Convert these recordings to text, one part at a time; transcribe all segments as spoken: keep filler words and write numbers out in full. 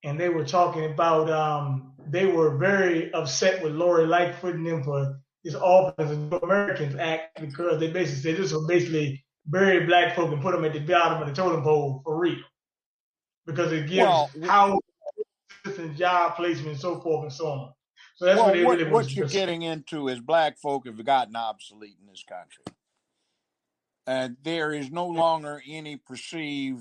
and they were talking about um, they were very upset with Lori Lightfoot and them for this Office of New Americans Act because they basically said this will basically bury black folk and put them at the bottom of the totem pole for real because it gives Well, housing, and job placement, and so forth and so on. So that's what well, they what really want what to you're pursue. getting into is black folk have gotten obsolete in this country, and there is no longer any perceived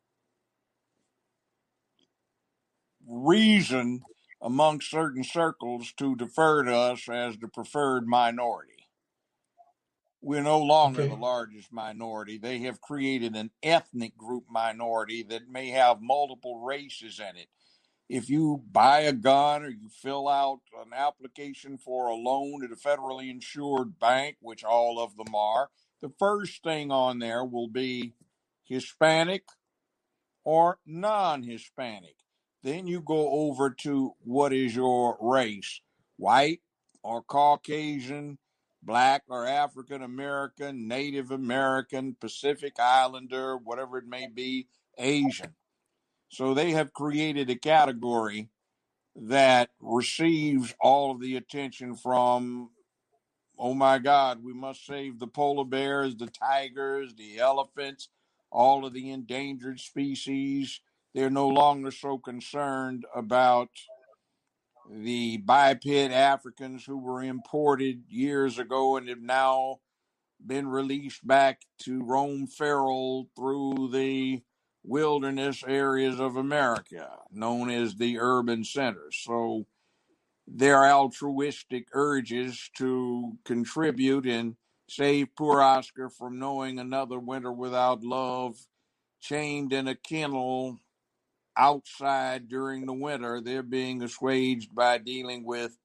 reason among certain circles to defer to us as the preferred minority. We're no longer the Okay. largest minority. They have created an ethnic group minority that may have multiple races in it. If you buy a gun or you fill out an application for a loan at a federally insured bank, which all of them are, the first thing on there will be Hispanic or non-Hispanic. Then you go over to what is your race, white or Caucasian, black or African American, Native American, Pacific Islander, whatever it may be, Asian. So they have created a category that receives all of the attention from, oh my God, we must save the polar bears, the tigers, the elephants, all of the endangered species. They're no longer so concerned about the biped Africans who were imported years ago and have now been released back to roam feral through the wilderness areas of America, known as the urban centers. So their altruistic urges to contribute and save poor Oscar from knowing another winter without love, chained in a kennel outside during the winter, they're being assuaged by dealing with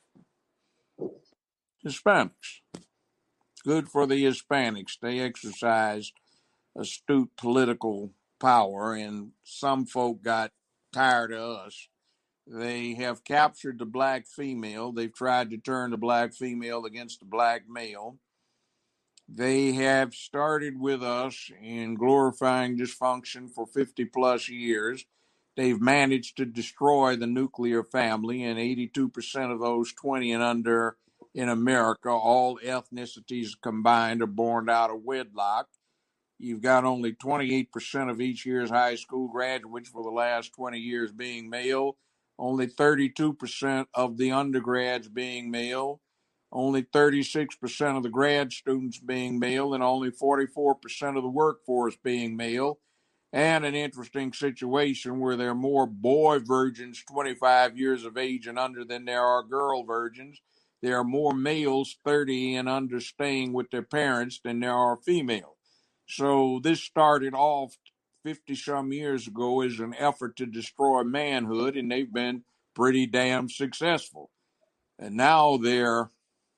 Hispanics. Good for the Hispanics. They exercised astute political power, and some folk got tired of us. They have captured the black female. They've tried to turn the black female against the black male. They have started with us in glorifying dysfunction for fifty plus years. They've managed to destroy the nuclear family, and eighty-two percent of those twenty and under in America, all ethnicities combined, are born out of wedlock. You've got only twenty-eight percent of each year's high school graduates for the last twenty years being male, only thirty-two percent of the undergrads being male, only thirty-six percent of the grad students being male, and only forty-four percent of the workforce being male. And an interesting situation where there are more boy virgins twenty-five years of age and under than there are girl virgins. There are more males thirty and under staying with their parents than there are females. So this started off fifty some years ago as an effort to destroy manhood, and they've been pretty damn successful. And now their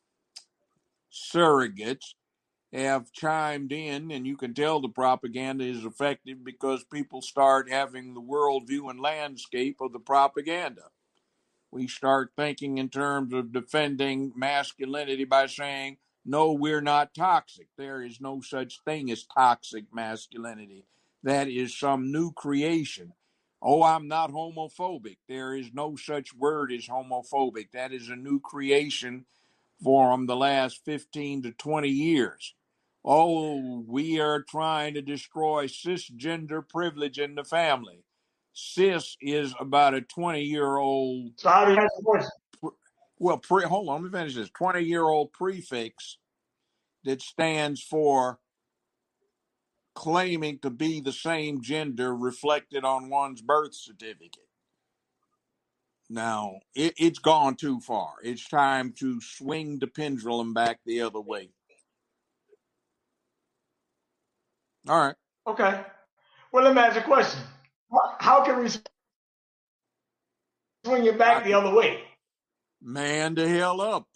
surrogates have chimed in, and you can tell the propaganda is effective because people start having the worldview and landscape of the propaganda. We start thinking in terms of defending masculinity by saying, no, we're not toxic. There is no such thing as toxic masculinity. That is some new creation. Oh, I'm not homophobic. There is no such word as homophobic. That is a new creation from the last fifteen to twenty years. Oh, we are trying to destroy cisgender privilege in the family. Cis is about a twenty-year-old. So how do you answer the question? Well, pre, hold on, let me finish this. twenty-year-old prefix that stands for claiming to be the same gender reflected on one's birth certificate. Now, it, it's gone too far. It's time to swing the pendulum back the other way. All right. Okay. Well, let me ask you a question. How can we swing it back the other way? Man the hell up.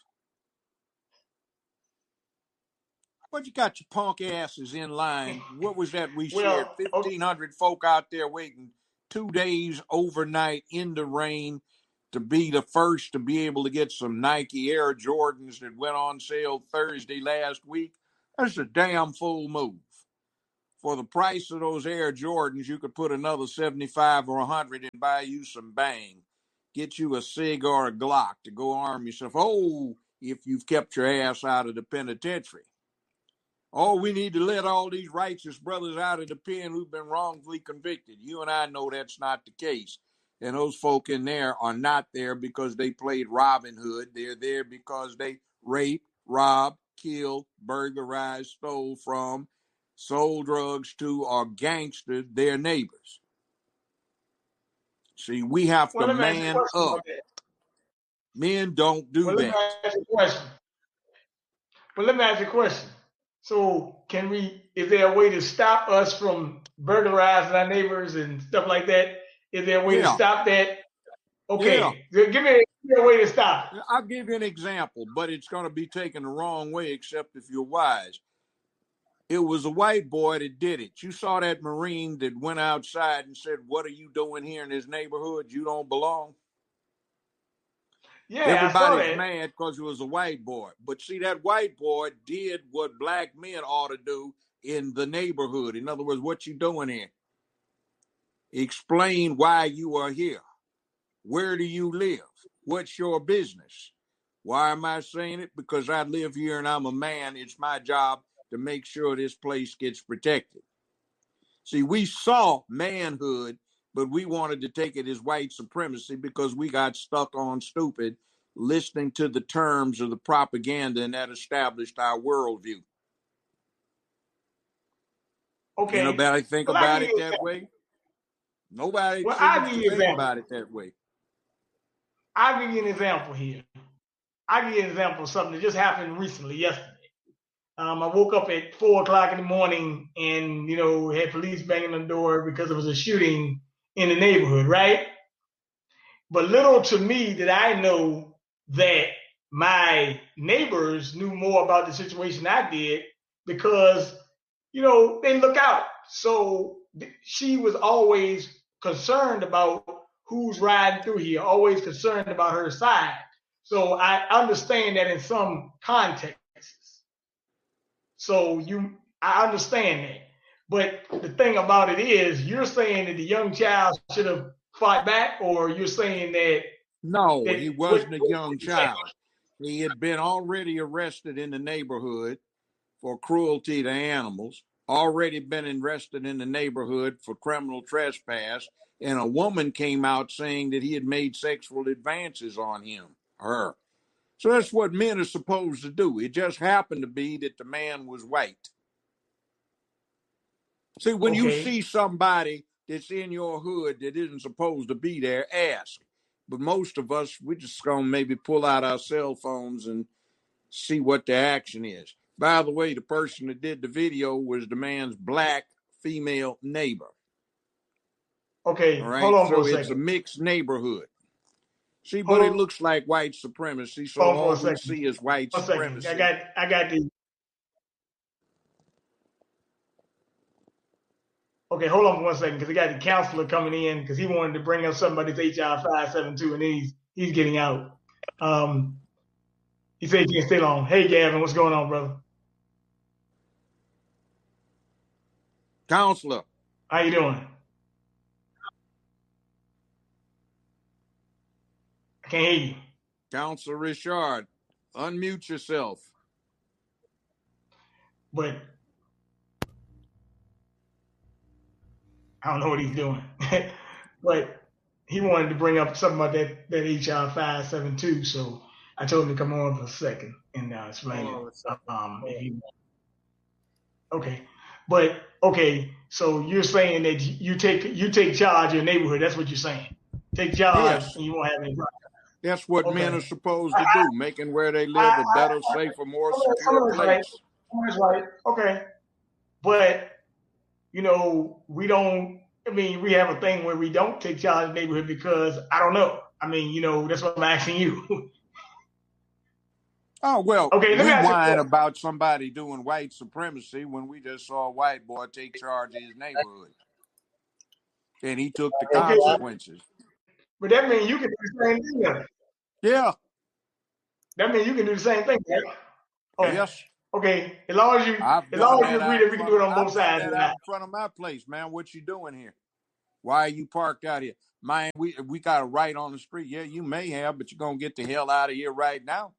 But you got your punk asses in line. What was that we shared? Well, okay. fifteen hundred folk out there waiting two days overnight in the rain to be the first to be able to get some Nike Air Jordans that went on sale Thursday last week. That's a damn fool move. For the price of those Air Jordans, you could put another seventy-five or a hundred and buy you some bang. Get you a cig or a Glock to go arm yourself. Oh, if you've kept your ass out of the penitentiary. Oh, we need to let all these righteous brothers out of the pen who've been wrongfully convicted. You and I know that's not the case. And those folk in there are not there because they played Robin Hood. They're there because they raped, robbed, killed, burglarized, stole from, sold drugs to, or gangstered their neighbors. See, we have well, to let me ask you a man question up. about that. Men don't do Well, let that. me ask you a question. Well, let me ask you a question. So, can we? Is there a way to stop us from burglarizing our neighbors and stuff like that? Is there a way Yeah. to stop that? Okay, Yeah. give me, a, give me a way to stop it. I'll give you an example, but it's going to be taken the wrong way, except if you're wise. It was a white boy that did it. You saw that Marine that went outside and said, "What are you doing here in this neighborhood? You don't belong." Yeah, Everybody's I saw that. mad because it was a white boy. But see, that white boy did what black men ought to do in the neighborhood. In other words, what you doing here? Explain why you are here. Where do you live? What's your business? Why am I saying it? Because I live here and I'm a man. It's my job to make sure this place gets protected. See, we saw manhood, but we wanted to take it as white supremacy because we got stuck on stupid listening to the terms of the propaganda, and that established our worldview. Okay. You nobody think well, about it that way? Nobody well, seems I'll give to you think example. about it that way. I'll give you an example here. I'll give you an example of something that just happened recently, yesterday. Um, I woke up at four o'clock in the morning and, you know, had police banging on the door because there was a shooting in the neighborhood, right? But little to me did I know that my neighbors knew more about the situation I did because, you know, they look out. So she was always concerned about who's riding through here, always concerned about her side. So I understand that in some contexts. So you, I understand that. But the thing about it is, you're saying that the young child should have fought back, or you're saying that No, that he what, wasn't a young child. He had been already arrested in the neighborhood for cruelty to animals, already been arrested in the neighborhood for criminal trespass, and a woman came out saying that he had made sexual advances on him, her. So that's what men are supposed to do. It just happened to be that the man was white. See, when you okay. see somebody that's in your hood that isn't supposed to be there, ask. But most of us, we're just going to maybe pull out our cell phones and see what the action is. By the way, the person that did the video was the man's black female neighbor. Okay, All right, hold on so for a it's a second. mixed neighborhood. See, Hold but it on, looks like white supremacy, so hold on for all a we second. see is white One second. I supremacy. got, I got the. Okay, hold on for one second because I got the counselor coming in because he wanted to bring up somebody's H R five seven two and he's he's getting out. Um, he said he can't stay long. Hey, Gavin, what's going on, brother? Counselor. How you doing? I can't hear you. Counselor Richard, unmute yourself. But I don't know what he's doing. But he wanted to bring up something about that, that H R five seven two, so I told him to come on for a second and uh, explain Oh, it. Um, if he, okay, but okay, so you're saying that you take you take charge of your neighborhood. That's what you're saying. Take charge, yes. and you won't have any problems. That's what Okay. men are supposed to do, making where they live a better, safer, more secure place. Right. That's right. Okay, but you know we don't. I mean, we have a thing where we don't take charge of the neighborhood because I don't know. I mean, you know, that's what I'm asking you. Oh, well, okay, let we me ask whine you about somebody doing white supremacy when we just saw a white boy take charge of his neighborhood. And he took the okay, consequences. but that means you can do the same thing. Then. Yeah. That means you can do the same thing, right? Okay. Yes. Okay, as long as you, I've as done long as you that agree out that in we can front do of, it on I've both done sides that of out that. in front of my place, man. What you doing here? Why are you parked out here? Man, we we got a right on the street. Yeah, you may have, but you're gonna get the hell out of here right now.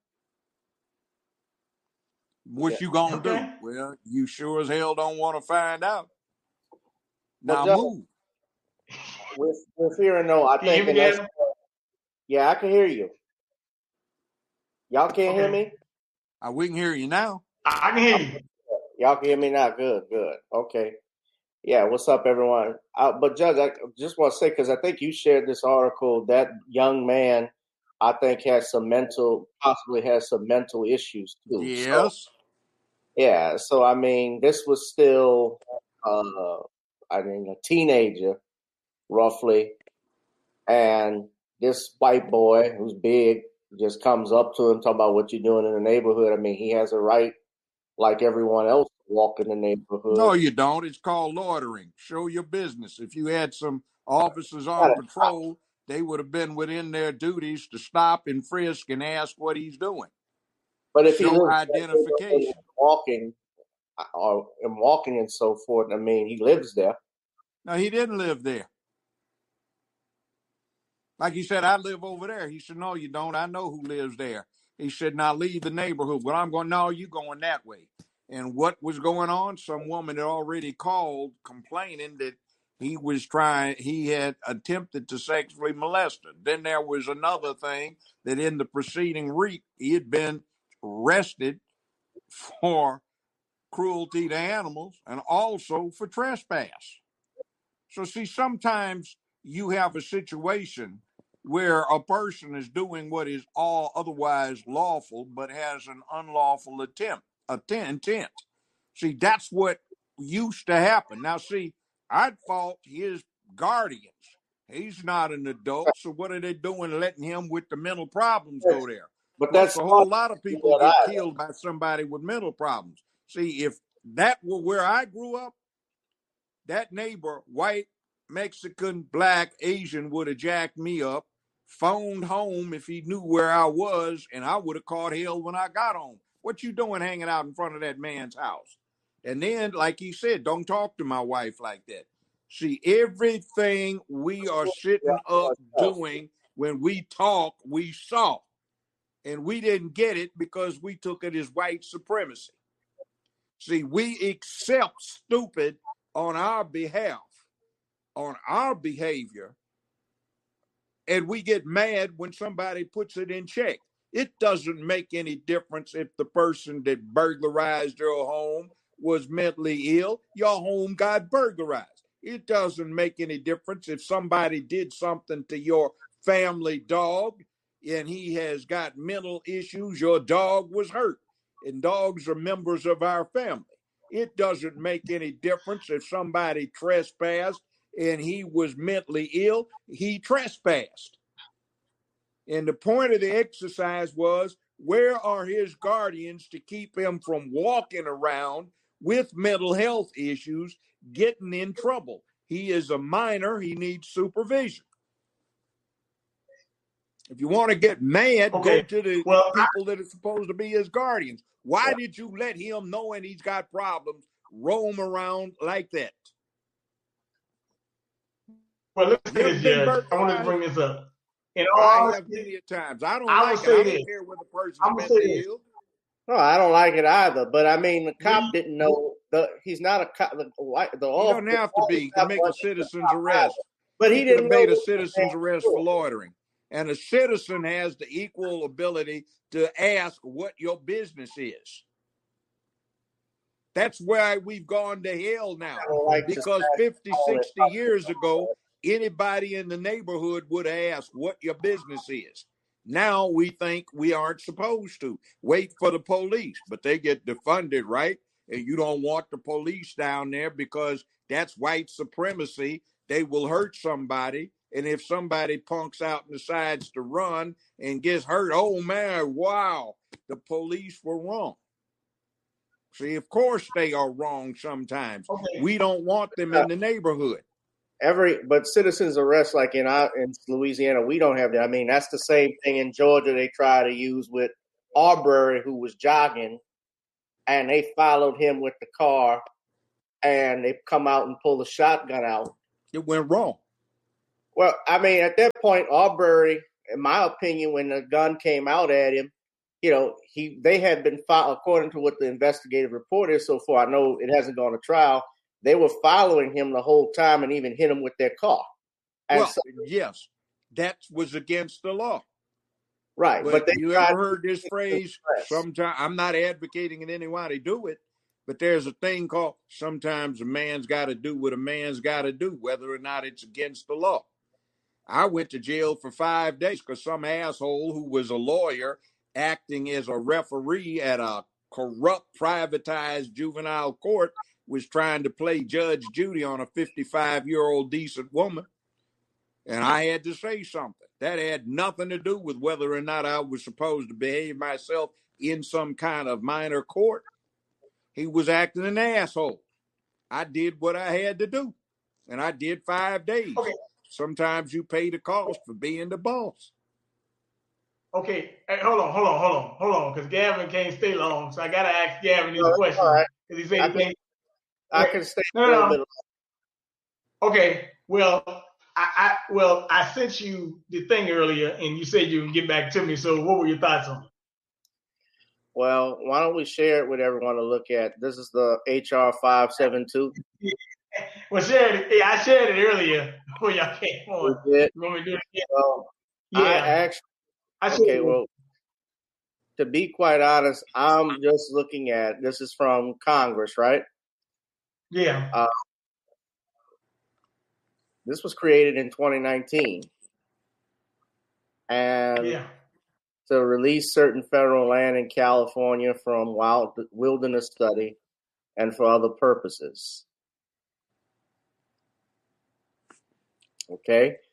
What Yeah. you gonna Okay. do? Well, you sure as hell don't want to find out. Well, Now Judge, move. with with fear and no, I Can you hear think, me, and that's Gavin? yeah, I can hear you. Y'all can't hear Okay. me? Uh, we can hear you now. I, I can hear you. Y'all can hear me now? Good, good. Okay. Yeah, what's up, everyone? Uh, but Judge, I just want to say, because I think you shared this article, that young man, I think, has some mental, possibly has some mental issues too. So, Yes. yeah, so I mean, this was still, uh, I mean, a teenager, roughly, and this white boy who's big just comes up to him, talking about what you're doing in the neighborhood. I mean, he has a right, like everyone else, to walk in the neighborhood. No, you don't. It's called loitering. Show your business. If you had some officers Got on it. patrol, they would have been within their duties to stop and frisk and ask what he's doing. But if he Show lives in identification. walking or and walking and so forth, I mean, he lives there. No, he didn't live there. Like he said, I live over there. He said, no, you don't. I know who lives there. He said, now leave the neighborhood. Well, I'm going, no, you going that way. And what was going on? Some woman had already called complaining that he was trying, he had attempted to sexually molest her. Then there was another thing that in the preceding week, he had been arrested for cruelty to animals and also for trespass. So, see, sometimes you have a situation where a person is doing what is all otherwise lawful, but has an unlawful attempt, intent. See, that's what used to happen. Now, see, I'd fault his guardians. He's not an adult, so what are they doing letting him with the mental problems go there? But Plus, that's a not whole lot of people that get either. killed by somebody with mental problems. See, if that were where I grew up, that neighbor, white, Mexican, black, Asian, would have jacked me up, phoned home if he knew where I was, and I would have caught hell when I got home. What you doing hanging out in front of that man's house? And then, like he said, don't talk to my wife like that. See, everything we are sitting up doing when we talk, we saw. And we didn't get it because we took it as white supremacy. See, we accept stupid on our behalf, on our behavior, and we get mad when somebody puts it in check. It doesn't make any difference if the person that burglarized your home was mentally ill. Your home got burglarized. It doesn't make any difference if somebody did something to your family dog and he has got mental issues. Your dog was hurt, and dogs are members of our family. It doesn't make any difference if somebody trespassed and he was mentally ill. He trespassed. And the point of the exercise was, where are his guardians to keep him from walking around with mental health issues, getting in trouble? He is a minor. He needs supervision. If you want to get mad, Okay. go to the Well, people that are supposed to be his guardians. Why did you let him, knowing he's got problems, roam around like that? well, let's say You ever this, been Judge. I want to burglarized? bring this up. In all I have honesty, many a times. I don't I like will it. I say don't this. care whether the person's I'm gonna say mentally this. ill. No, I don't like it either. But I mean, the cop We, didn't know. The he's not a cop. The white, the He off. doesn't The have to be. He can make a citizen's arrest. but He he could have didn't know made a what the citizen's man arrest was for doing. loitering. And a citizen has the equal ability to ask what your business is. That's why we've gone to hell now. I don't like to Because smash fifty, the phone and sixty talk years ago, about anybody in the neighborhood would have asked what your business is. Now we think we aren't supposed to. Wait for the police, but they get defunded, right? And you don't want the police down there because that's white supremacy. They will hurt somebody. And if somebody punks out and decides to run and gets hurt, oh man, wow, the police were wrong. See, of course they are wrong sometimes. okay. We don't want them in the neighborhood. every but citizens arrest like in our in Louisiana, we don't have that. I mean, that's the same thing in Georgia. They try to use with Arbery, who was jogging and they followed him with the car, and they come out and pull the shotgun out. It went wrong. Well, I mean, at that point, Arbery, in my opinion, when the gun came out at him, you know, he they had been, according to what the investigative report is so far, I know it hasn't gone to trial, they were following him the whole time and even hit him with their car. And well, so, yes, that was against the law. Right. But, but they you ever heard this phrase? Sometimes I'm not advocating in any way to do it, but there's a thing called sometimes a man's got to do what a man's got to do, whether or not it's against the law. I went to jail for five days because some asshole who was a lawyer acting as a referee at a corrupt, privatized juvenile court was trying to play Judge Judy on a fifty-five-year-old decent woman. And I had to say something. That had nothing to do with whether or not I was supposed to behave myself in some kind of minor court. He was acting an asshole. I did what I had to do, and I did five days. Okay. Sometimes you pay the cost for being the boss. Okay, hey, hold on, hold on, hold on, hold on, because Gavin can't stay long, so I gotta ask Gavin this No, question. all right. Because he said I he can, thinks- I can stay no, a no, little no. bit longer. Okay, well, I, I well, I sent you the thing earlier, and you said you would get back to me. So, what were your thoughts on it? Well, why don't we share it with everyone to look at? This is the H R five seventy-two. Well, share it. Yeah, I shared it earlier before y'all came on. You did? You want me to do it again? Well, Yeah, I actually, I shared okay, it. well, to be quite honest, I'm just looking at, this is from Congress, right? Yeah. Uh, this was created in twenty nineteen. And Yeah. to release certain federal land in California from wild wilderness study and for other purposes. Okay?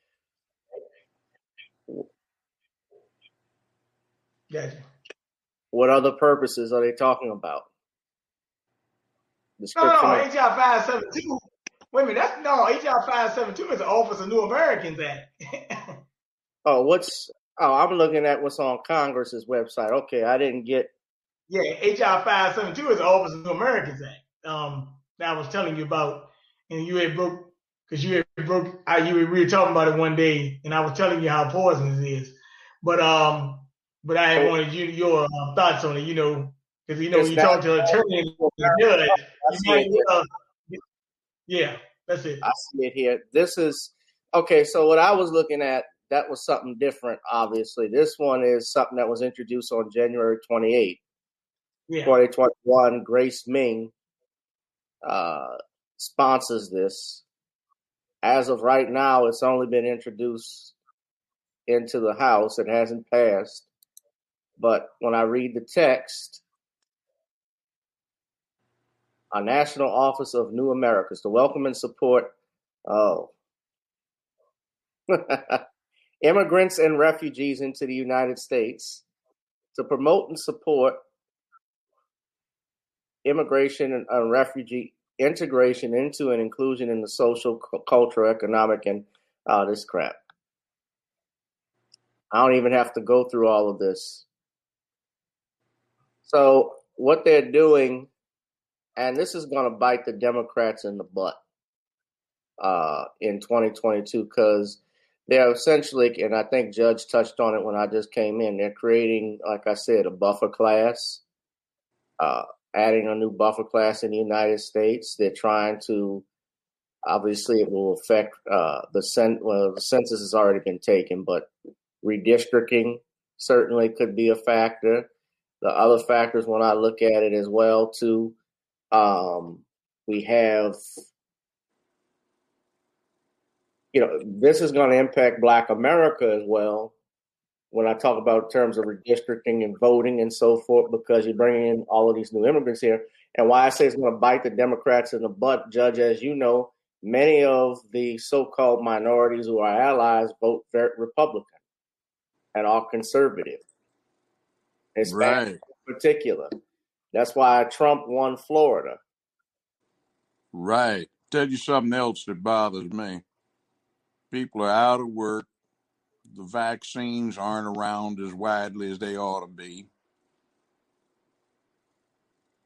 Gotcha. What other purposes are they talking about? No, Description no, of- H R five seventy-two. Wait a minute, that's no H R five seventy-two is the Office of New Americans Act. Oh, what's oh, I'm looking at what's on Congress's website. Okay, I didn't get Yeah, H R five seventy-two is the Office of New Americans Act. Um, that I was telling you about, and you had broke because you had broke. I you were, we were talking about it one day, and I was telling you how poisonous it is. But um, but I had Oh. wanted you your uh, thoughts on it. You know, because you know It's when you talk to an attorney and a judge, I you see might, it. uh, yeah, that's it. I see it here. This is okay. So what I was looking at, that was something different. Obviously, this one is something that was introduced on January twenty-eighth, Yeah, twenty twenty-one. Grace Ming uh, sponsors this. As of right now, it's only been introduced into the House. It hasn't passed. But when I read the text, a National Office of New Americas to welcome and support oh, immigrants and refugees into the United States, to promote and support immigration and uh, refugee integration into and inclusion in the social, cu- cultural, economic, and uh, this crap. I don't even have to go through all of this. So what they're doing, and this is going to bite the Democrats in the butt uh, in twenty twenty-two, because they're essentially, and I think Judge touched on it when I just came in, they're creating, like I said, a buffer class, uh, adding a new buffer class in the United States. They're trying to, obviously it will affect uh, the, cen- well, the census has already been taken, but redistricting certainly could be a factor. The other factors, when I look at it as well, too, um, we have, you know, this is going to impact Black America as well. When I talk about in terms of redistricting and voting and so forth, because you're bringing in all of these new immigrants here. And why I say it's going to bite the Democrats in the butt, Judge, as you know, many of the so-called minorities who are allies vote very Republican and are conservative. Hispanics Right. in particular. That's why Trump won Florida. Right. Tell you something else that bothers me. People are out of work. The vaccines aren't around as widely as they ought to be.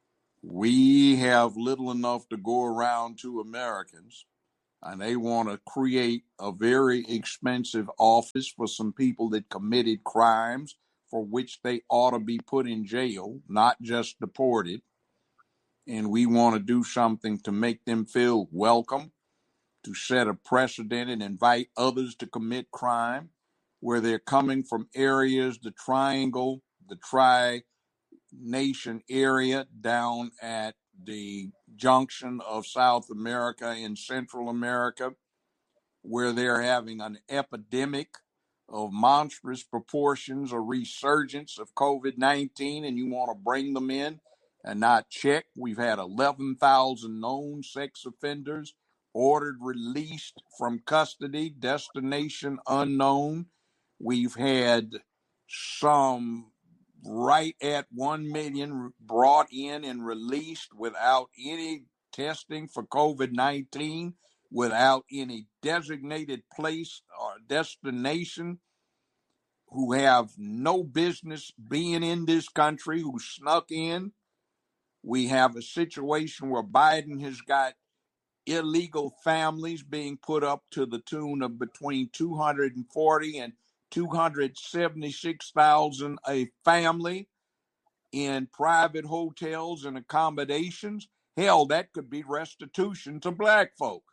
We have little enough to go around to Americans, and they want to create a very expensive office for some people that committed crimes for which they ought to be put in jail, not just deported. And we want to do something to make them feel welcome, to set a precedent and invite others to commit crime, where they're coming from areas, the Triangle, the Tri-Nation area down at the junction of South America and Central America, where they're having an epidemic of monstrous proportions, a resurgence of COVID nineteen, and you want to bring them in and not check. We've had eleven thousand known sex offenders ordered released from custody, destination unknown. We've had some right at one million brought in and released without any testing for COVID nineteen, without any designated place or destination, who have no business being in this country, who snuck in. We have a situation where Biden has got illegal families being put up to the tune of between two hundred forty and two hundred seventy-six thousand a family in private hotels and accommodations. Hell, that could be restitution to black folk.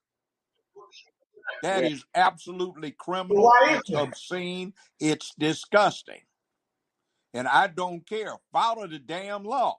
That Yeah. is absolutely criminal. Why is It's that? obscene. It's disgusting. And I don't care. Follow the damn law.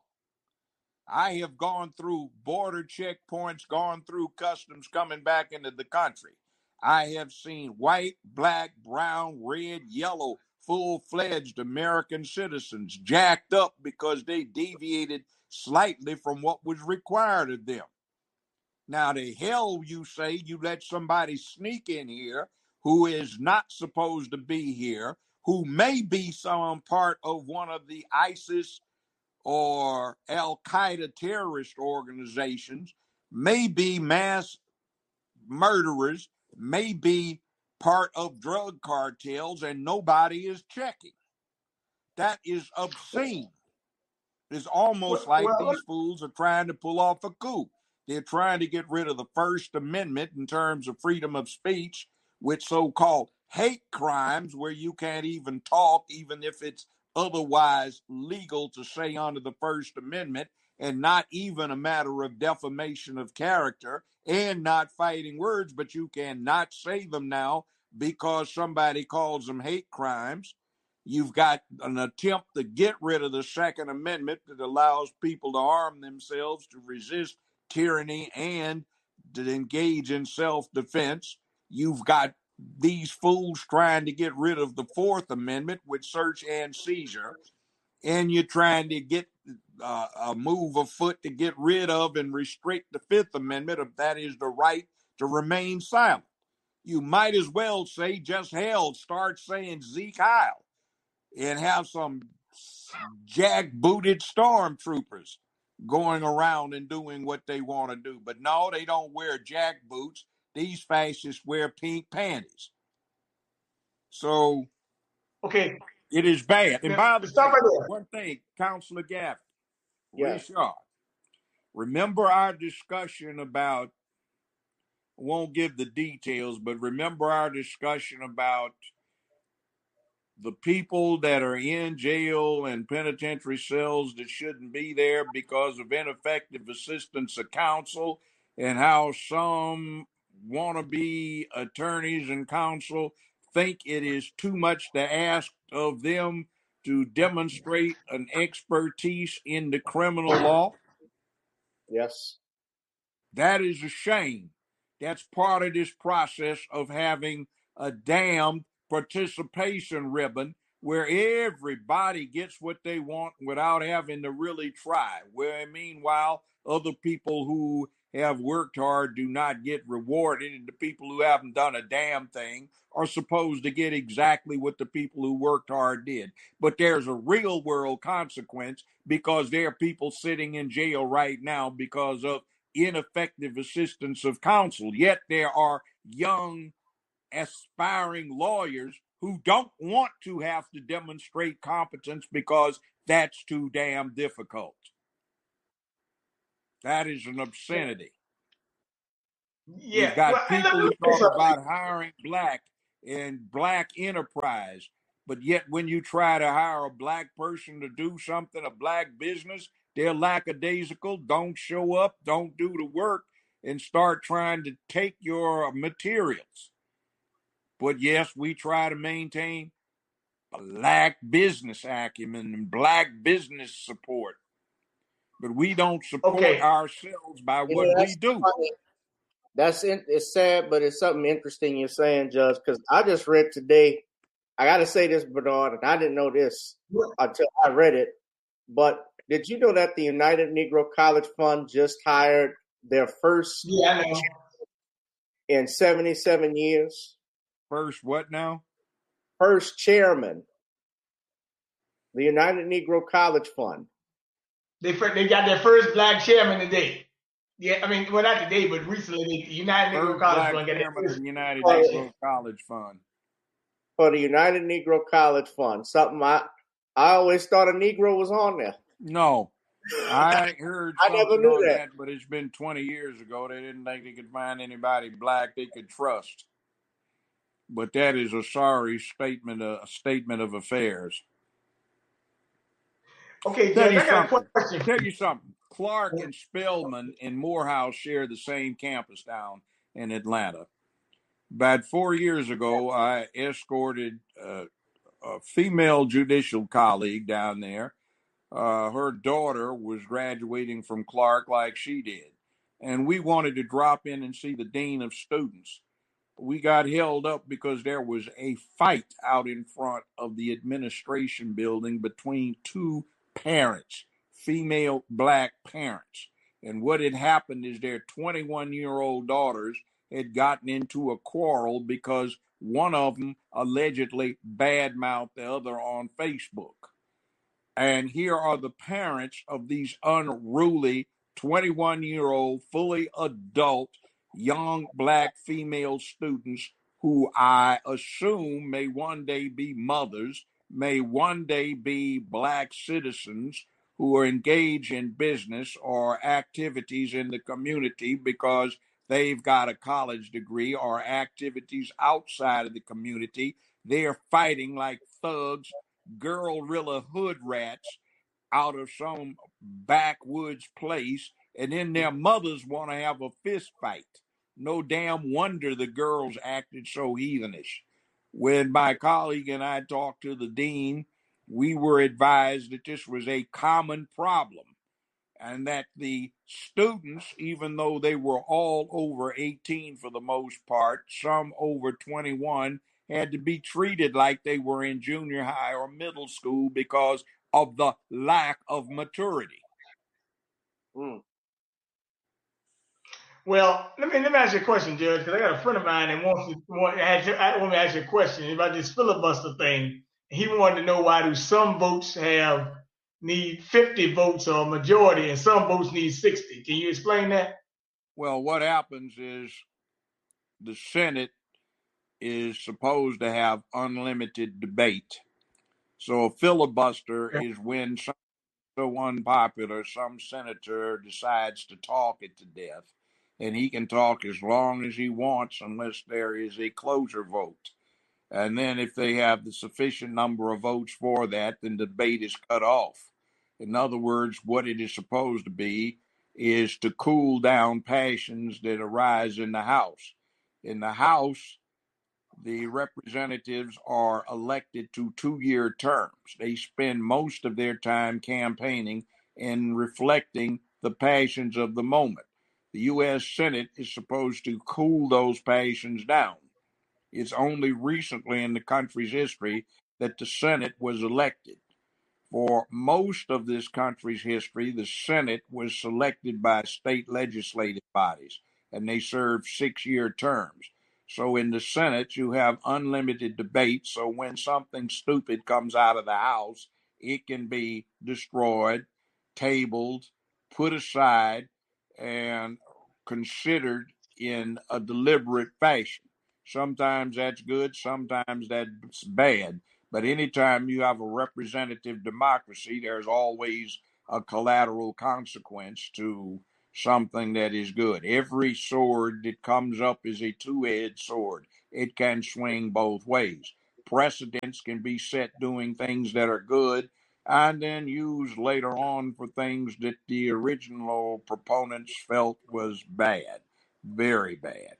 I have gone through border checkpoints, gone through customs coming back into the country. I have seen white, black, brown, red, yellow, full-fledged American citizens jacked up because they deviated slightly from what was required of them. Now, the hell you say you let somebody sneak in here who is not supposed to be here, who may be some part of one of the ISIS or Al-Qaeda terrorist organizations, may be mass murderers, may be part of drug cartels, and nobody is checking. That is obscene. It's almost Well, like well, these fools are trying to pull off a coup. They're trying to get rid of the First Amendment in terms of freedom of speech with so-called hate crimes, where you can't even talk, even if it's otherwise legal to say under the First Amendment, and not even a matter of defamation of character and not fighting words, but you cannot say them now because somebody calls them hate crimes. You've got an attempt to get rid of the Second Amendment that allows people to arm themselves to resist tyranny and to engage in self-defense. You've got these fools trying to get rid of the Fourth Amendment with search and seizure, and you're trying to get uh, a move afoot to get rid of and restrict the Fifth Amendment, if that is the right to remain silent. You might as well say, just hell, start saying Zeke Heil and have some jack-booted stormtroopers going around and doing what they want to do. But no, they don't wear jack boots. These fascists wear pink panties. So okay. it is bad. And Now, by the stop way, right there. one thing, Counselor Gavin, Yeah. Richard, remember our discussion about, I won't give the details, but remember our discussion about the people that are in jail and penitentiary cells that shouldn't be there because of ineffective assistance of counsel, and how some wannabe attorneys and counsel think it is too much to ask of them to demonstrate an expertise in the criminal law. Yes. That is a shame. That's part of this process of having a damned participation ribbon where everybody gets what they want without having to really try. Where meanwhile, other people who have worked hard do not get rewarded, and the people who haven't done a damn thing are supposed to get exactly what the people who worked hard did. But there's a real world consequence, because there are people sitting in jail right now because of ineffective assistance of counsel. Yet there are young, aspiring lawyers who don't want to have to demonstrate competence because that's too damn difficult. That is an obscenity. Yeah. We've got Well, and let people me who say talk something. about hiring black and black enterprise, but yet when you try to hire a black person to do something, a black business, they're lackadaisical, don't show up, don't do the work, and start trying to take your materials. But yes, we try to maintain black business acumen and black business support, but we don't support Okay. ourselves by You what know, we that's do. funny. That's in, it's sad, but it's something interesting you're saying, Judge. Because I just read today. I got to say this, Bernard, and I didn't know this until I read it. But did you know that the United Negro College Fund just hired their first Yeah, I know. in seventy-seven years? First, what now? First chairman, the United Negro College Fund. They they got their first black chairman today. Yeah, I mean, well, not today, but recently, the United Negro First College black Fund got their chairman of first the United black Negro chairman. College Fund. For the United Negro College Fund. Something I I always thought a Negro was on there. No, I heard I never something knew on that. that, but it's been twenty years ago. They didn't think they could find anybody black they could trust. But that is a sorry statement, a statement of affairs. Okay, Tell Judge, you I got a something. question. Tell you something. Clark and Spelman and Morehouse share the same campus down in Atlanta. About four years ago, I escorted uh, a female judicial colleague down there. Uh, her daughter was graduating from Clark like she did. And we wanted to drop in and see the dean of students. We got held up because there was a fight out in front of the administration building between two parents, female black parents. And what had happened is their twenty-one year old daughters had gotten into a quarrel because one of them allegedly badmouthed the other on Facebook. And here are the parents of these unruly twenty-one year old, fully adult, young black female students who I assume may one day be mothers, may one day be black citizens who are engaged in business or activities in the community because they've got a college degree or activities outside of the community. They're fighting like thugs, guerrilla hood rats out of some backwoods place, and then their mothers want to have a fist fight. No damn wonder the girls acted so heathenish. When my colleague and I talked to the dean, we were advised that this was a common problem and that the students, even though they were all over eighteen for the most part, some over twenty-one, had to be treated like they were in junior high or middle school because of the lack of maturity. Mm. Well, let me let me ask you a question, Judge, because I got a friend of mine that wants to want, ask you, I want me to ask you a question about this filibuster thing. He wanted to know why do some votes have need fifty votes or majority, and some votes need sixty. Can you explain that? Well, what happens is the Senate is supposed to have unlimited debate. So a filibuster Okay. is when some so unpopular, some senator decides to talk it to death, and he can talk as long as he wants unless there is a closer vote. And then, if they have the sufficient number of votes for that, then the debate is cut off. In other words, what it is supposed to be is to cool down passions that arise in the House. In the House, the representatives are elected to two year terms. They spend most of their time campaigning and reflecting the passions of the moment. The U S Senate is supposed to cool those passions down. It's only recently in the country's history that the Senate was elected. For most of this country's history, the Senate was selected by state legislative bodies, and they served six year terms. So in the Senate, you have unlimited debate. So when something stupid comes out of the House, it can be destroyed, tabled, put aside, and considered in a deliberate fashion. Sometimes that's good, sometimes that's bad. But anytime you have a representative democracy, there's always a collateral consequence to something that is good. Every sword that comes up is a two-edged sword. It can swing both ways. Precedents can be set doing things that are good and then used later on for things that the original proponents felt was bad, very bad.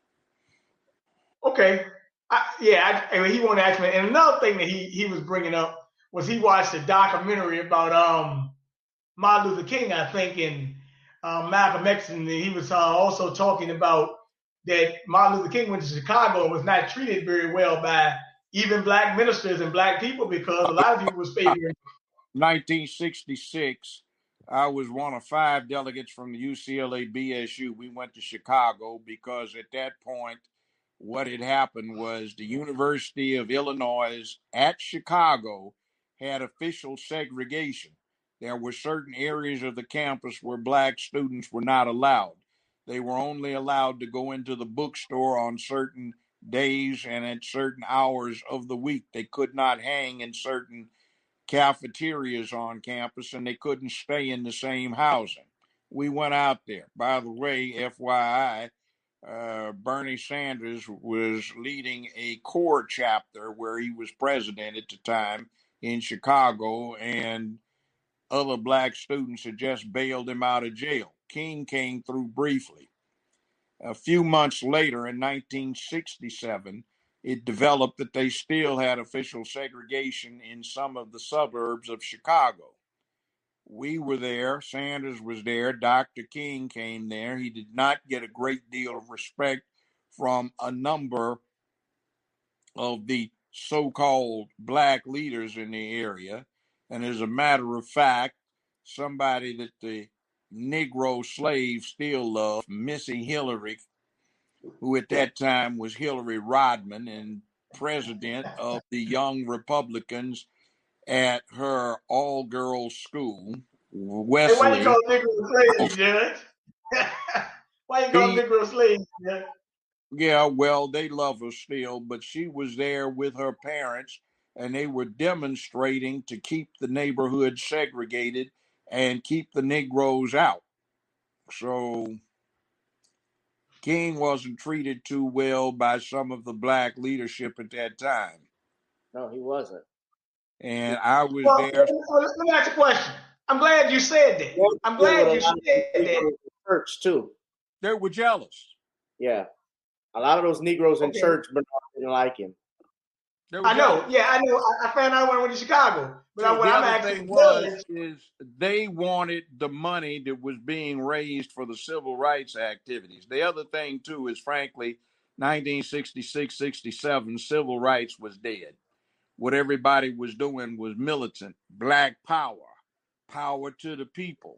Okay. I, yeah, I, I mean, he wanted to ask me. And another thing that he, he was bringing up was he watched a documentary about um Martin Luther King, I think, and um, Malcolm X, and he was uh, also talking about that Martin Luther King went to Chicago and was not treated very well by even black ministers and black people because a lot of people was favoring. nineteen sixty-six, I was one of five delegates from the U C L A B S U. We went to Chicago because at that point, what had happened was the University of Illinois at Chicago had official segregation. There were certain areas of the campus where black students were not allowed. They were only allowed to go into the bookstore on certain days and at certain hours of the week. They could not hang in certain cafeterias on campus, and they couldn't stay in the same housing. We went out there. By the way, F Y I, uh, Bernie Sanders was leading a core chapter where he was president at the time in Chicago, and other black students had just bailed him out of jail. King came through briefly. A few months later, in nineteen sixty-seven, it developed that they still had official segregation in some of the suburbs of Chicago. We were there. Sanders was there. Doctor King came there. He did not get a great deal of respect from a number of the so-called black leaders in the area. And as a matter of fact, somebody that the Negro slaves still love, Missy Hillary, who at that time was Hillary Rodham and president of the Young Republicans at her all-girls school, Wesley. Hey, why you call Negro slaves, Judge? Why you call Negro slaves, Judge? Yeah, well, they love her still, but she was there with her parents, and they were demonstrating to keep the neighborhood segregated and keep the Negroes out. So King wasn't treated too well by some of the black leadership at that time. No, he wasn't. And I was well, there. Well, let me ask you a question. I'm glad you said that. I'm glad you said that. Church too. They were jealous. Yeah, a lot of those Negroes in okay. church, but didn't like him. I know. Jealous. Yeah, I know. I, I found out when I went to Chicago. But so what the I'm other asking thing was is they wanted the money that was being raised for the civil rights activities. The other thing too is, frankly, nineteen sixty-six sixty-seven, civil rights was dead. What everybody was doing was militant, black power, power to the people.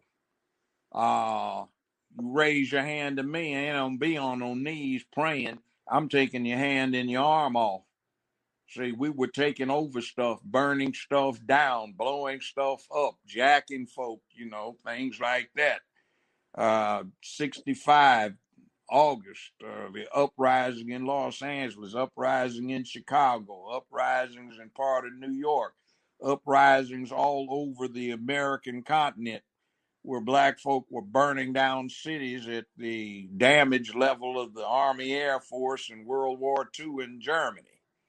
Uh, you raise your hand to me, and don't be on no knees praying. I'm taking your hand and your arm off. See, we were taking over stuff, burning stuff down, blowing stuff up, jacking folk, you know, things like that. Uh, sixty-five, August, uh, the uprising in Los Angeles, uprising in Chicago, uprisings in part of New York, uprisings all over the American continent, where black folk were burning down cities at the damage level of the Army Air Force in World War Two in Germany.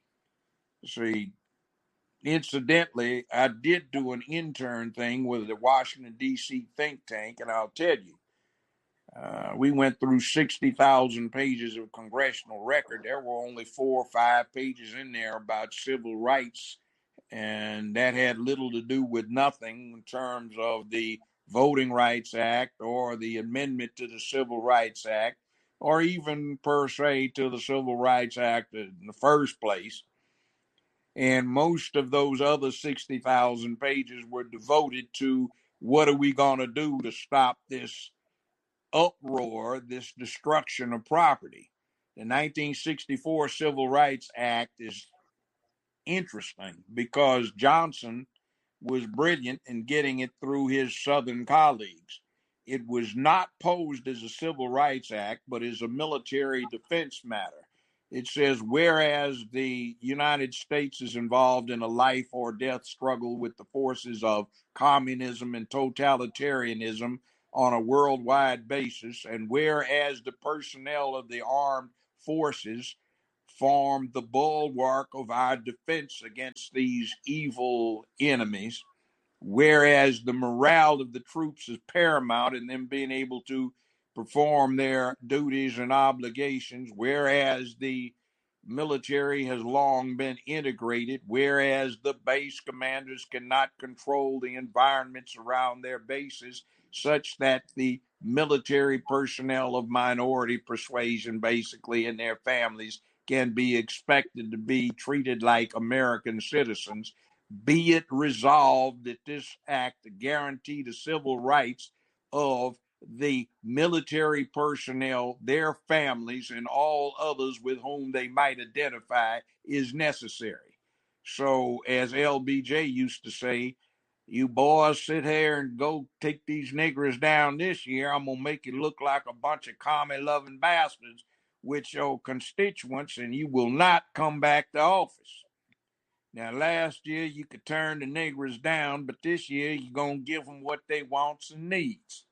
See, incidentally, I did do an intern thing with the Washington, D C think tank, and I'll tell you, uh, we went through sixty thousand pages of congressional record. There were only four or five pages in there about civil rights, and that had little to do with nothing in terms of the Voting Rights Act or the amendment to the Civil Rights Act, or even per se to the Civil Rights Act in the first place. And most of those other sixty thousand pages were devoted to what are we going to do to stop this uproar, this destruction of property. The nineteen sixty-four Civil Rights Act is interesting because Johnson was brilliant in getting it through his Southern colleagues. It was not posed as a Civil Rights Act, but as a military defense matter. It says, whereas the United States is involved in a life or death struggle with the forces of communism and totalitarianism on a worldwide basis. And whereas the personnel of the armed forces form the bulwark of our defense against these evil enemies, whereas the morale of the troops is paramount in them being able to perform their duties and obligations, whereas the military has long been integrated, whereas the base commanders cannot control the environments around their bases, such that the military personnel of minority persuasion, basically, and their families can be expected to be treated like American citizens. Be it resolved that this act guarantee the civil rights of the military personnel, their families, and all others with whom they might identify is necessary. So, as L B J used to say, you boys sit here and go take these niggers down this year. I'm going to make you look like a bunch of commie-loving bastards with your constituents, and you will not come back to office. Now, last year you could turn the niggers down, but this year you're going to give them what they wants and needs.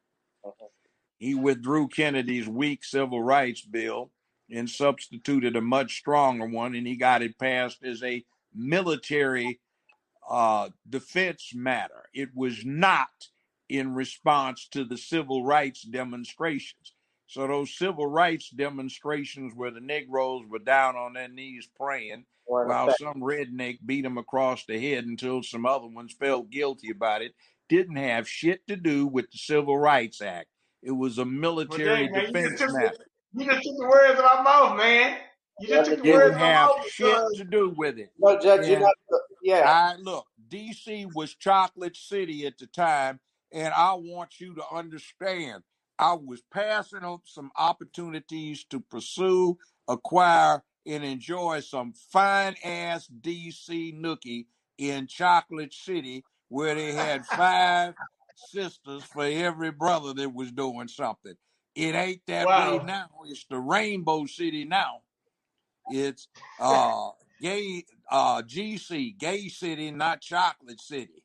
He withdrew Kennedy's weak civil rights bill and substituted a much stronger one, and he got it passed as a military uh, defense matter. It was not in response to the civil rights demonstrations. So those civil rights demonstrations where the Negroes were down on their knees praying while some redneck beat them across the head until some other ones felt guilty about it, didn't have shit to do with the Civil Rights Act. It was a military well, dang, man, defense you matter. The, you just took the words out of my mouth, man. You just took the it words out of my have mouth. Shit because... to do with it. No, Judge, you know, yeah. I, look, D C was Chocolate City at the time, and I want you to understand, I was passing up some opportunities to pursue, acquire, and enjoy some fine-ass D C nookie in Chocolate City where they had five sisters for every brother that was doing something. It ain't that wow. way now. It's the Rainbow City now. It's uh, gay uh, G C, Gay City, not Chocolate City.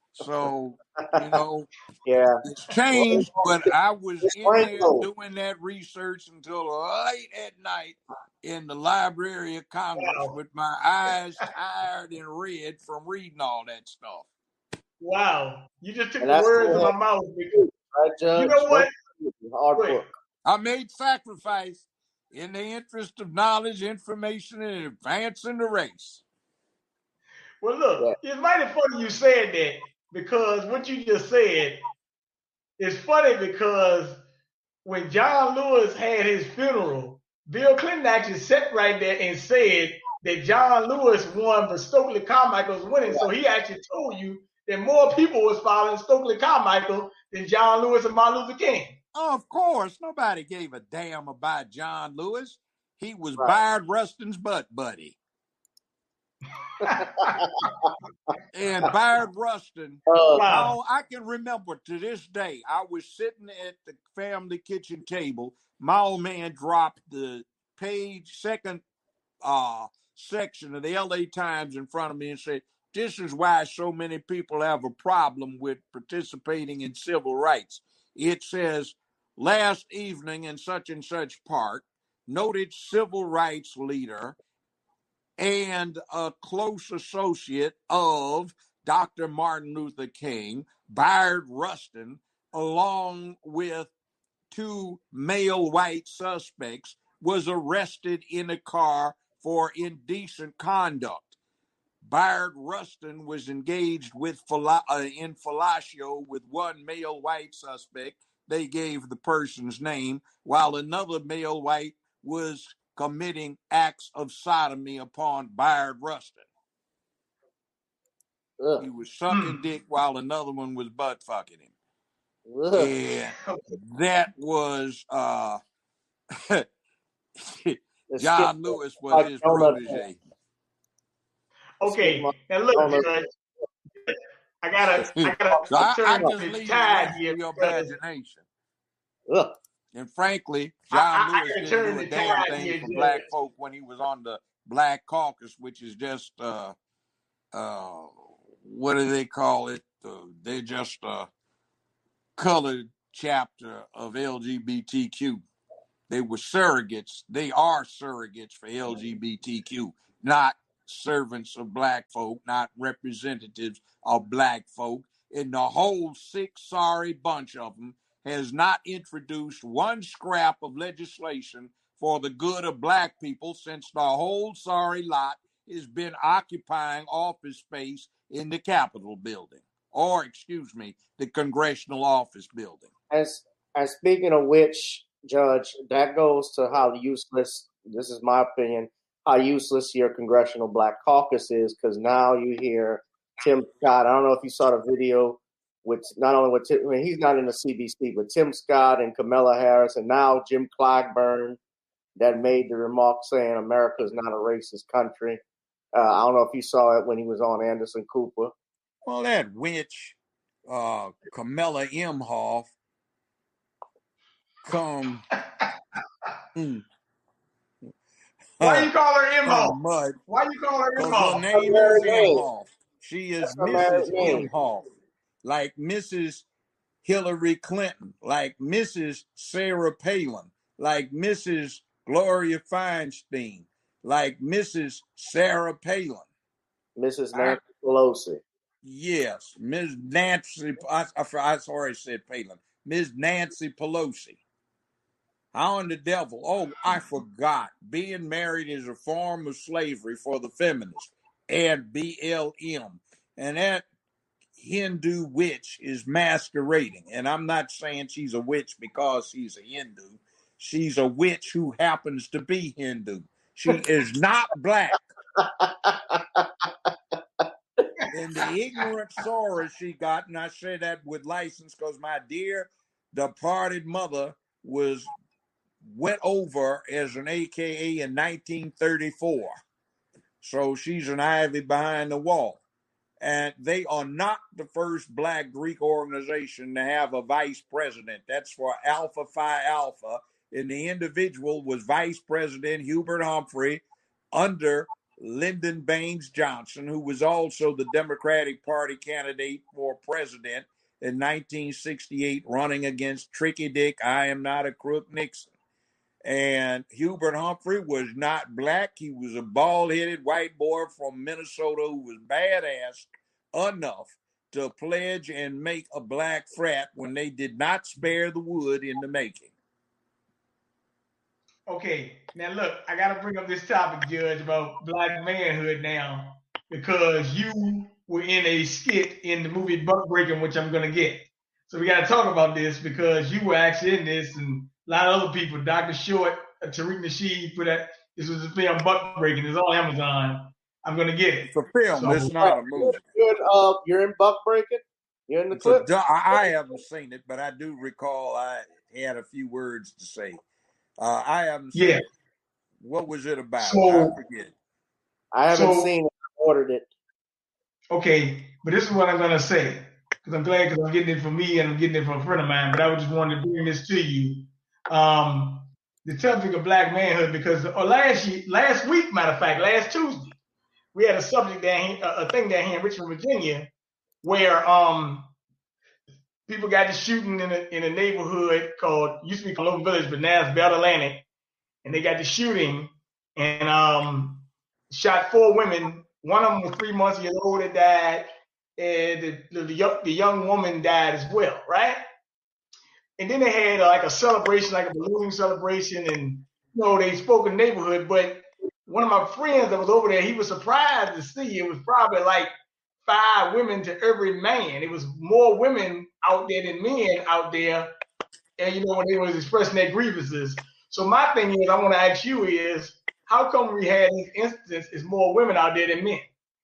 So, you know, yeah, it's changed, but I was in there doing that research until late at night in the Library of Congress wow. with my eyes tired and red from reading all that stuff. Wow. You just took and the words out of my mouth. Right, Judge? You know what? Hard work. I made sacrifice in the interest of knowledge, information, and advancing the race. Well, look, yeah. It's mighty funny you said that because what you just said is funny because when John Lewis had his funeral, Bill Clinton actually sat right there and said that John Lewis won, but Stokely Carmichael was winning. Yeah. So he actually told you that more people was following Stokely Carmichael than John Lewis and Martin Luther King. Oh, of course. Nobody gave a damn about John Lewis. He was right. Bayard Rustin's butt buddy. And Bayard Rustin, oh, wow. I can remember to this day, I was sitting at the family kitchen table. My old man dropped the page, second uh, section of the L A Times in front of me and said, this is why so many people have a problem with participating in civil rights. It says, last evening in such and such park, noted civil rights leader and a close associate of Doctor Martin Luther King, Bayard Rustin, along with two male white suspects, was arrested in a car for indecent conduct. Bayard Rustin was engaged with uh, in fellatio with one male white suspect. They gave the person's name, while another male white was committing acts of sodomy upon Bayard Rustin. Ugh. He was sucking mm. dick while another one was butt fucking him. Ugh. And that was uh, John Lewis was his protege. Okay, now look, Judge. I gotta, I gotta so I, I just leave it to your imagination. Ugh. And frankly, John I, I, Lewis I didn't do a damn thing here, for Judge. Black folk when he was on the Black Caucus, which is just, uh, uh, what do they call it? Uh, they're just uh, colored chapter of L G B T Q. They were surrogates. They are surrogates for L G B T Q, not servants of black folk, not representatives of black folk. And the whole sick, sorry bunch of them has not introduced one scrap of legislation for the good of black people since the whole sorry lot has been occupying office space in the Capitol building, or excuse me, the Congressional Office building. As and speaking of which, Judge, that goes to how useless, this is my opinion, how useless your Congressional Black Caucus is, because now you hear Tim Scott. I don't know if you saw the video with not only with Tim, I mean, he's not in the C B C, but Tim Scott and Kamala Harris, and now Jim Clyburn that made the remark saying America is not a racist country. Uh, I don't know if you saw it when he was on Anderson Cooper. Well, that witch, uh, Kamala Imhoff, come. mm, Why you call her Imhoff? Mud. Why you call her Because Imhoff? her name is Imhoff. She is Missus Imhoff, like Missus Hillary Clinton, like Missus Sarah Palin, like Missus Gloria Feinstein, like Missus Sarah Palin. Missus Nancy Pelosi. Yes, Miz Nancy, I, I, I sorry I said Palin. Miz Nancy Pelosi. How in the devil? Oh, I forgot. Being married is a form of slavery for the feminists and B L M. And that Hindu witch is masquerading. And I'm not saying she's a witch because she's a Hindu. She's a witch who happens to be Hindu. She is not black. And the ignorant sorrow she got, and I say that with license because my dear departed mother was went over as an A K A in nineteen thirty-four. So she's an ivy behind the wall. And they are not the first black Greek organization to have a vice president. That's for Alpha Phi Alpha. And the individual was Vice President Hubert Humphrey under Lyndon Baines Johnson, who was also the Democratic Party candidate for president in nineteen sixty-eight, running against Tricky Dick, I am not a crook Nixon. And Hubert Humphrey was not black. He was a bald-headed white boy from Minnesota who was badass enough to pledge and make a black frat when they did not spare the wood in the making. Okay, now look, I got to bring up this topic, Judge, about black manhood now, because you were in a skit in the movie Buck Breaking, which I'm going to get. So we got to talk about this because you were actually in this, and a lot of other people, Doctor Short, uh, Tariq Nasheed, put that. This was a film, Buck Breaking. It's on Amazon. I'm going to get it. It's a film. So, it's not a movie. You're in, uh, you're in Buck Breaking? You're in the it's clip? A, I haven't seen it, but I do recall I had a few words to say. Uh, I haven't seen yeah. it. What was it about? So, I forget. I haven't so, seen it. I ordered it. Okay, but this is what I'm going to say. Because I'm glad because I'm getting it from me and I'm getting it from a friend of mine. But I just wanted to bring this to you. Um, the topic of black manhood, because or last year, last week, matter of fact, last Tuesday, we had a subject down here, a thing down here in Richmond, Virginia, where um people got to shooting in a in a neighborhood called used to be called Oak Village, but now it's Bell Atlantic, and they got to shooting and um shot four women. One of them was three months years old that died, and the the, the, young, the young woman died as well, right? And then they had uh, like a celebration, like a balloon celebration, and you know they spoke in the neighborhood. But one of my friends that was over there, he was surprised to see it was probably like five women to every man. It was more women out there than men out there, and you know when they was expressing their grievances. So my thing is, I want to ask you is, how come we had this instance is more women out there than men?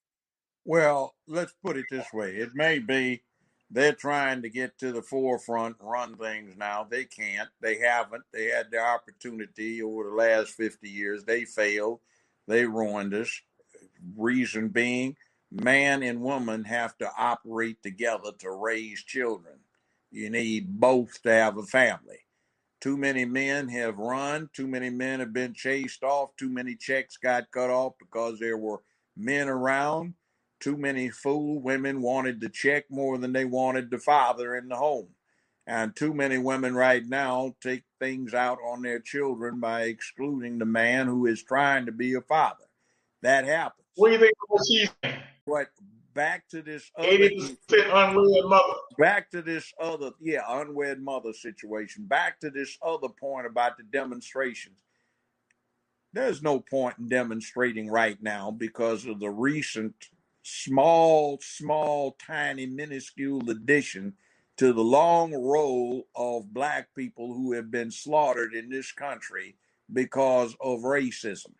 Well, let's put it this way. It may be they're trying to get to the forefront and run things now. They can't. They haven't. They had their opportunity over the last fifty years. They failed. They ruined us. Reason being, man and woman have to operate together to raise children. You need both to have a family. Too many men have run. Too many men have been chased off. Too many checks got cut off because there were men around. Too many fool women wanted the check more than they wanted the father in the home. And too many women right now take things out on their children by excluding the man who is trying to be a father. That happens. What do you think of what she's saying? But back to this other eighty percent unwed mother. Back to this other, yeah, unwed mother situation. Back to this other point about the demonstrations. There's no point in demonstrating right now because of the recent small, small, tiny, minuscule addition to the long roll of black people who have been slaughtered in this country because of racism.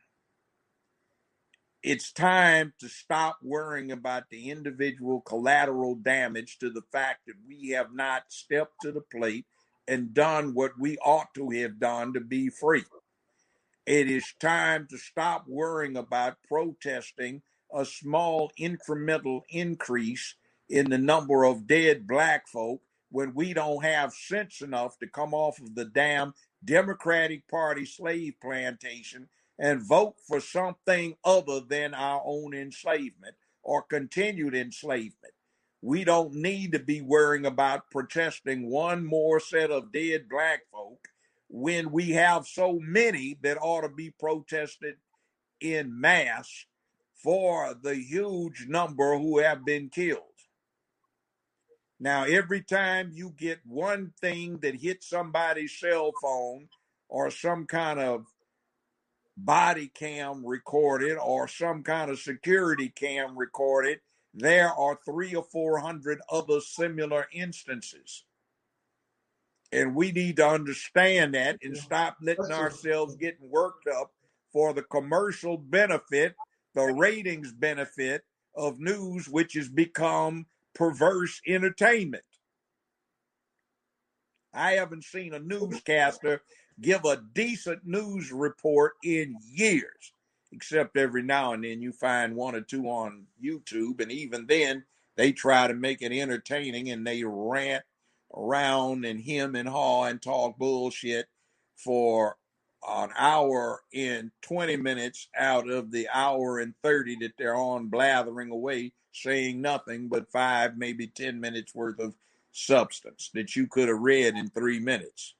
It's time to stop worrying about the individual collateral damage to the fact that we have not stepped to the plate and done what we ought to have done to be free. It is time to stop worrying about protesting a small incremental increase in the number of dead black folk when we don't have sense enough to come off of the damn Democratic Party slave plantation and vote for something other than our own enslavement or continued enslavement. We don't need to be worrying about protesting one more set of dead black folk when we have so many that ought to be protested in mass for the huge number who have been killed. Now, every time you get one thing that hits somebody's cell phone or some kind of body cam recorded or some kind of security cam recorded, there are three or four hundred other similar instances. And we need to understand that and stop letting ourselves get worked up for the commercial benefit, the ratings benefit of news, which has become perverse entertainment. I haven't seen a newscaster give a decent news report in years, except every now and then you find one or two on YouTube. And even then, they try to make it entertaining and they rant around and hem and haw and talk bullshit for an hour and twenty minutes out of the hour and thirty that they're on blathering away, saying nothing but five, maybe ten minutes worth of substance that you could have read in three minutes.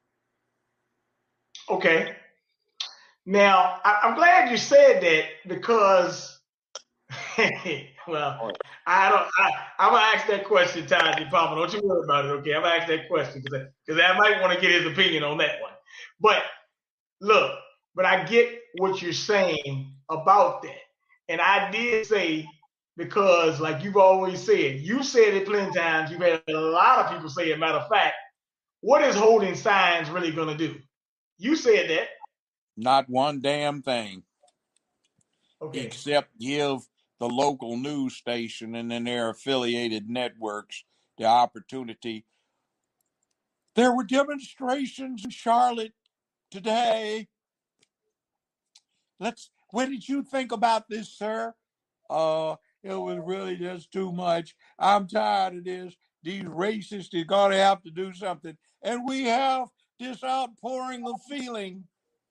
Okay. Now, I, I'm glad you said that because, well, I don't. I, I'm gonna ask that question, Taji Palmer. Don't you worry about it, okay? I'm gonna ask that question because because I might want to get his opinion on that one. But look, but I get what you're saying about that, and I did say because, like you've always said, you said it plenty of times. You've had a lot of people say it. Matter of fact, what is holding signs really gonna do? You said that. Not one damn thing. Okay. Except give the local news station and then their affiliated networks the opportunity. There were demonstrations in Charlotte today. Let's. What did you think about this, sir? Uh, it was really just too much. I'm tired of this. These racists are gonna have to do something, and we have this outpouring of feeling.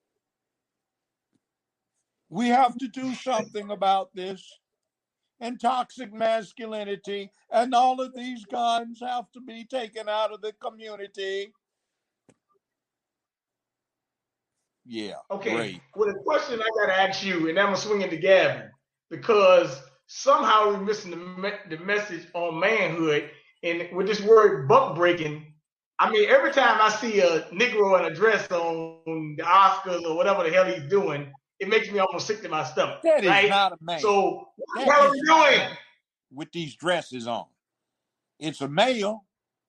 We have to do something about this. And toxic masculinity, and all of these guns have to be taken out of the community. Yeah. Okay. Great. Well, the question I got to ask you, and I'm going to swing it to Gavin, because somehow we're missing the, me- the message on manhood. And with this word buck breaking, I mean, every time I see a Negro in a dress on the Oscars or whatever the hell he's doing, it makes me almost sick to my stomach. That is right? not a man. So what That the hell are is we not a doing? man with these dresses on? It's a male.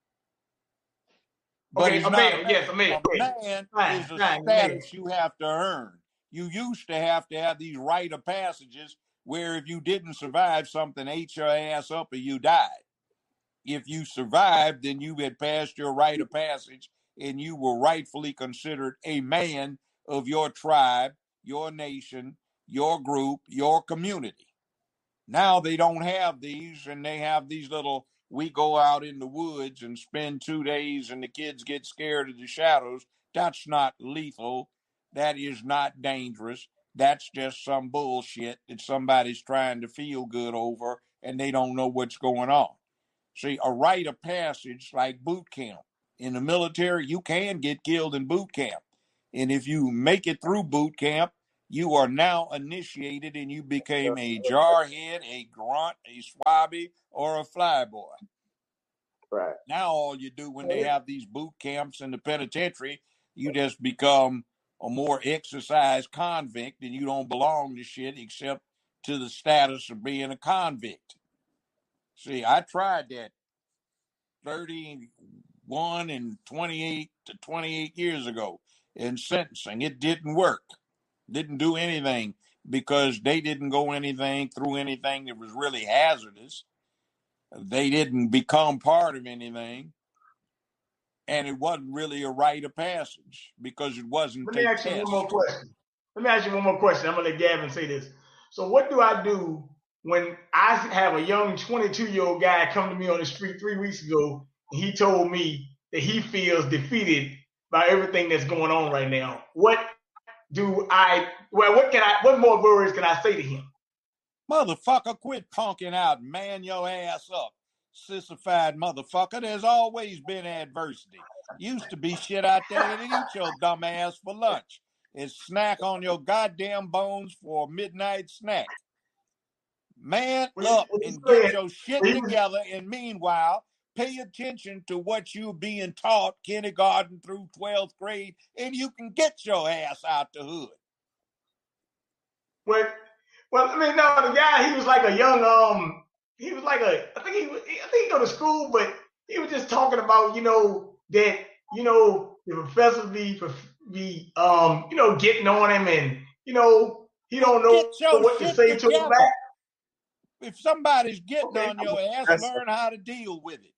But Okay, he's a not male. a man. Yes, a male. A man Fine, is a fine, status male. you have to earn. You used to have to have these rite of passages where if you didn't survive something, ate your ass up or you died. If you survived, then you had passed your rite of passage and you were rightfully considered a man of your tribe, your nation, your group, your community. Now they don't have these, and they have these little, we go out in the woods and spend two days and the kids get scared of the shadows. That's not lethal. That is not dangerous. That's just some bullshit that somebody's trying to feel good over and they don't know what's going on. See, a rite of passage like boot camp. In the military, you can get killed in boot camp. And if you make it through boot camp, you are now initiated and you became a jarhead, a grunt, a swabby, or a flyboy. Right. Now all you do when they have these boot camps in the penitentiary, you just become a more exercised convict and you don't belong to shit except to the status of being a convict. See, I tried that thirty-one and twenty-eight to twenty-eight years ago in sentencing. It didn't work. Didn't do anything because they didn't go anything through anything that was really hazardous. They didn't become part of anything. And it wasn't really a rite of passage because it wasn't. Let me ask you one more question. Let me ask you one more question. I'm going to let Gavin say this. So what do I do when I have a young twenty-two-year-old guy come to me on the street three weeks ago, and he told me that he feels defeated by everything that's going on right now? What do I, well, what can I, what more words can I say to him? Motherfucker, quit punking out. Man your ass up. Sissified motherfucker. There's always been adversity. Used to be shit out there that eat your dumb ass for lunch and snack on your goddamn bones for a midnight snack. Man up and get your shit together, and meanwhile, pay attention to what you're being taught kindergarten through twelfth grade, and you can get your ass out the hood. Well, well, I mean, no, the guy, he was like a young, um, he was like a, I think he, I think he go to school, but he was just talking about, you know, that, you know, the professors be, be, um, you know, getting on him, and, you know, he don't know what to say to him back. If somebody's getting okay. on your ass, That's learn how to deal with it.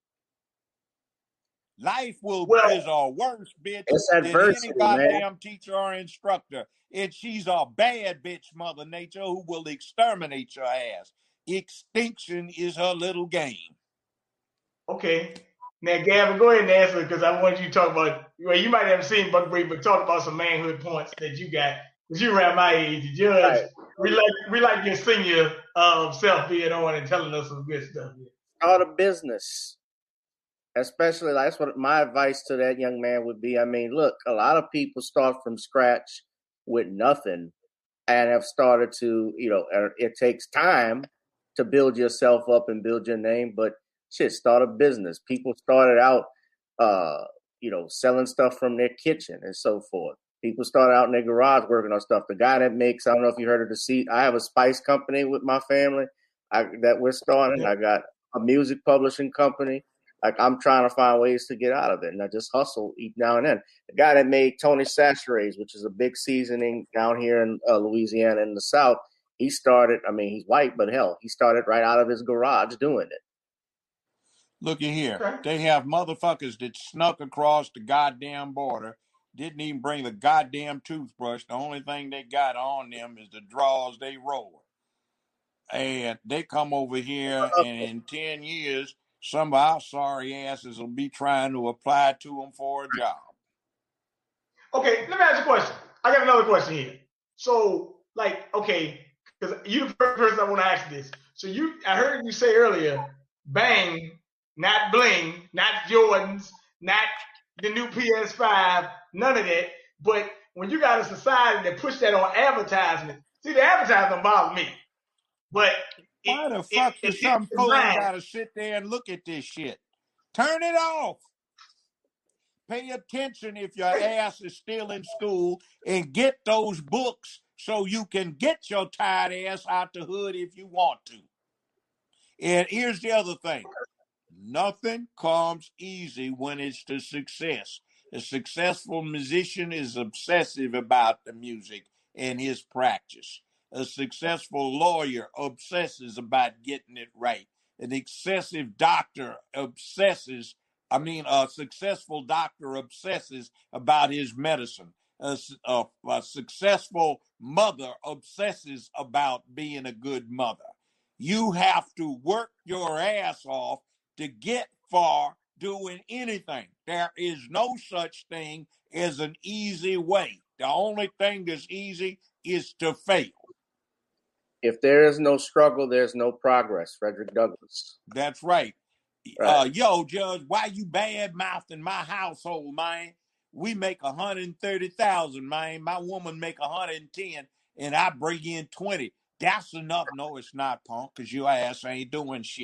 Life will well, is a worse bitch than any goddamn man. Teacher or instructor. And she's a bad bitch, Mother Nature, who will exterminate your ass. Extinction is her little game. Okay. Now, Gavin, go ahead and answer, because I want you to talk about, well, you might have seen Buck Brady, but talk about some manhood points that you got. Because you're around my age, the judge. Right. We like we like your senior um, self being on and telling us some good stuff. Start a business. Especially, that's what my advice to that young man would be. I mean, look, a lot of people start from scratch with nothing and have started to, you know, it takes time to build yourself up and build your name, but shit, start a business. People started out, uh, you know, selling stuff from their kitchen and so forth. People start out in their garage working on stuff. The guy that makes, I don't know if you heard of the seat, I have a spice company with my family I, that we're starting. Yeah. I got a music publishing company. Like, I'm trying to find ways to get out of it, and I just hustle each now and then. The guy that made Tony Chachere's, which is a big seasoning down here in uh, Louisiana in the South, he started, I mean, he's white, but hell, he started right out of his garage doing it. Looky here. Okay. They have motherfuckers that snuck across the goddamn border, didn't even bring the goddamn toothbrush. The only thing they got on them is the drawers they roll. And they come over here, and in ten years, some of our sorry asses will be trying to apply to them for a job. Okay, let me ask you a question. I got another question here. So, like, okay, because you're the first person I want to ask this. So you, I heard you say earlier, bang, not bling, not Jordans, not the new P S five, none of that. But when you got a society that push that on advertisement, see, the advertisement bother me. But why the fuck does some fool gotta sit there and look at this shit? Turn it off. Pay attention if your ass is still in school, and get those books so you can get your tired ass out the hood if you want to. And here's the other thing. Nothing comes easy when it's the success. A successful musician is obsessive about the music and his practice. A successful lawyer obsesses about getting it right. An excessive doctor obsesses, I mean, a successful doctor obsesses about his medicine. A, a, a successful mother obsesses about being a good mother. You have to work your ass off to get far doing anything. There is no such thing as an easy way. The only thing that's easy is to fail. If there is no struggle, there's no progress, Frederick Douglass. That's right. Right. Uh, yo, Judge, why you bad mouthing my household, man? We make a hundred and thirty thousand, man. My woman make a hundred and ten, and I bring in twenty. That's enough. No, it's not, punk, because your ass ain't doing shit.